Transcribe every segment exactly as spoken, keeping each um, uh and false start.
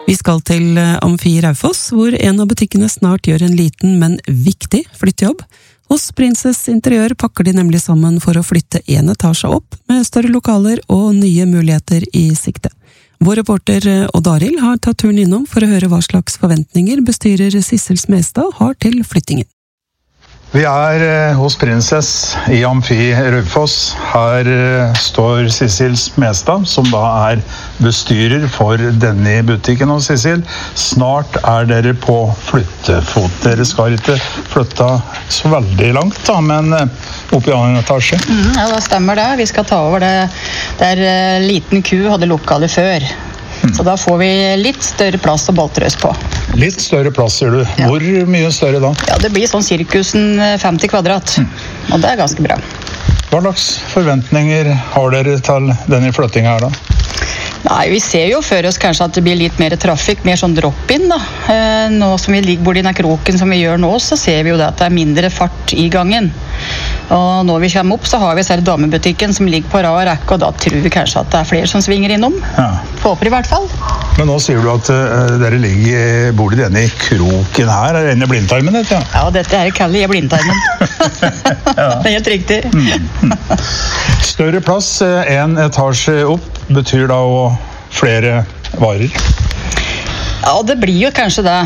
Vi skal til Amfi Raufoss, hvor en av butikkene snart gjør en liten, men viktig flyttejobb. Hos Princess Interiør pakker de nemlig sammen for å flytte en etasje opp, med større lokaler og nye muligheter i sikte. Vår reporter Odd Arild har tatt turen innom for å høre hva slags forventninger bestyrer Sissel Smestad har til flyttingen. Vi er hos Princess i Amfi Raufoss. Her står Sissel Smestad, som da er bestyrer for denne butikken. Og Sissel, snart er dere på flyttefot. Dere skal ikke flytte så veldig langt, da, men opp i annen etasje. Mm, ja, det stemmer det. Vi skal ta over det der liten ku hadde lokale før. Mm. Så da får vi litt større plass å boltre oss på. Litt større plass, sier du. Ja. Hvor mye større da? Ja, det blir sånn sirkusen femti kvadrat. Mm. Og det er ganske bra. Hva slags forventninger har dere til denne flyttingen her da? Nei, vi ser jo for oss kanskje at det blir litt mer trafikk, mer sånn drop-in da. Nå som vi ligger borti denne kroken som vi gjør nå, så ser vi jo det at det er mindre fart i gangen. Og når vi kommer opp, så har vi særlig damebutikken som ligger på rad og rekke, og da tror vi kanskje at det er flere som svinger innom. Ja. Håper i hvert fall. Men nå sier du at uh, dere ligger bor i denne kroken her. Er det denne blindtarmen, dette? Ja, ja dette er kaller jeg blindtarmen. Ja. Det er helt riktig. Mm. Større plass, en etasje opp, betyr da å flere varer? Ja, det blir jo kanskje det.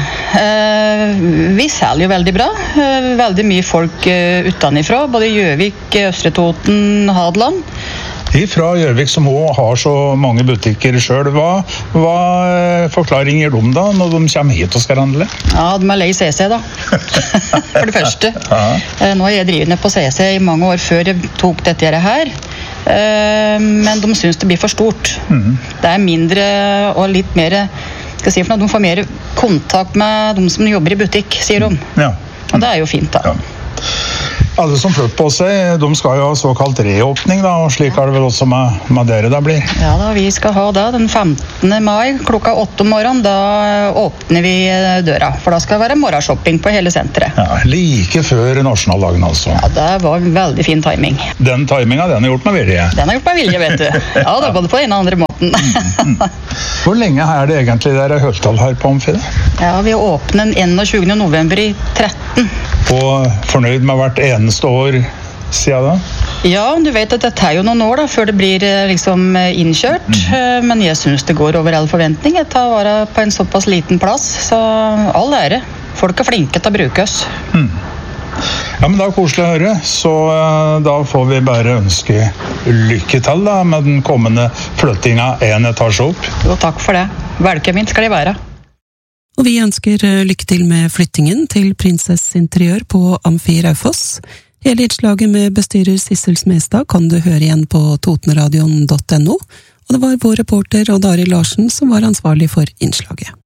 Vi selger jo veldig bra. Veldig mye folk utenifra, både Gjøvik, Østre Toten, Hadeland. Ifra Gjøvik som også har så mange butikker selv, hva, hva forklaring gir de da når de kommer hit og skal handle? Ja, de er lei C C da. For det første. Ja. Nå har jeg drevet ned på C C i mange år før jeg tok dette her. Men de synes det blir for stort. Mm. Det er mindre og litt mer, skal jeg si for noe, de får mer kontakt med de som jobber i butikk, sier de. Ja. Og det er jo fint da. Ja. Alle som flytter på seg, de skal jo ha såkalt reåpning da, og slik er det vel også med, med dere da blir. Ja da, vi skal ha det den femtende mai, klokka åtte om morgenen, da åpner vi døra, for da skal det være morgenshopping på hele senteret. Ja, like før nasjonaldagen altså. Ja, det var en veldig fin timing. Den timingen, den har gjort med vilje. Den har gjort med vilje, vet du. Ja, det er både på den ene og andre måten. mm, mm. Hvor lenge er det egentlig dere har holdt her på Amfi? Ja, vi åpner den enogtjugende november i tretten. Og fornøyd med hvert eneste år siden da? Ja, du vet at det tar jo noen år da, før det blir liksom innkjørt. Mm. Men jeg synes det går over all forventning. Jeg tar vare på en såpass liten plass, så all ære. Folk er flinke til å bruke oss. Mm. Ja, men det er koselig å høre, så da får vi bare ønske lykke til da, med den kommende flyttingen en etasje opp. Jo, takk for det. Velkommen skal de være. Og vi ønsker lykke til med flyttingen til Princess Interiør på Amfi Raufoss. Hele innslaget med bestyrer Sissel Smestad kan du høre igjen på totenradion punktum no, og det var vår reporter Odd Arild Larsen som var ansvarlig for innslaget.